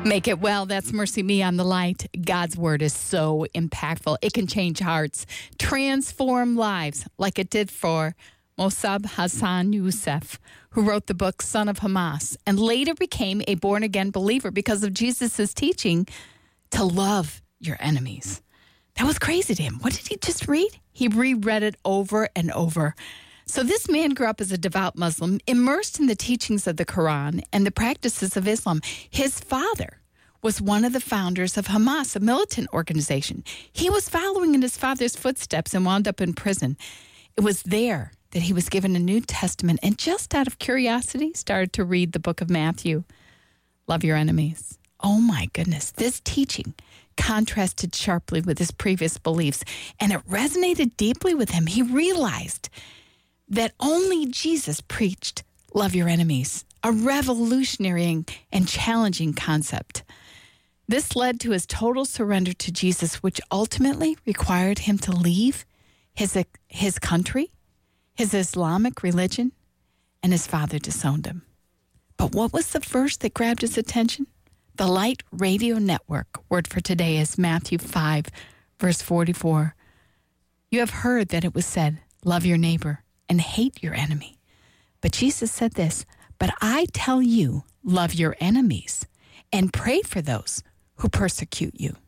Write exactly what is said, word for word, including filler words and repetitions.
Make it well. That's Mercy Me on the Light. God's word is so impactful. It can change hearts, transform lives, like it did for Mossab Hassan Youssef, who wrote the book Son of Hamas, and later became a born-again believer because of Jesus' teaching to love your enemies. That was crazy to him. What did he just read? He reread it over and over. So this man grew up as a devout Muslim, immersed in the teachings of the Quran and the practices of Islam. His father was one of the founders of Hamas, a militant organization. He was following in his father's footsteps and wound up in prison. It was there that he was given a New Testament and just out of curiosity started to read the book of Matthew. Love your enemies. Oh my goodness, this teaching contrasted sharply with his previous beliefs, and it resonated deeply with him. He realized that only Jesus preached love your enemies, a revolutionary and challenging concept. This led to his total surrender to Jesus, which ultimately required him to leave his, his country, his Islamic religion, and his father disowned him. But what was the verse that grabbed his attention? The Light Radio Network word for today is Matthew five, verse forty-four. You have heard that it was said, love your neighbor and hate your enemy. But Jesus said this, but I tell you, love your enemies and pray for those who persecute you.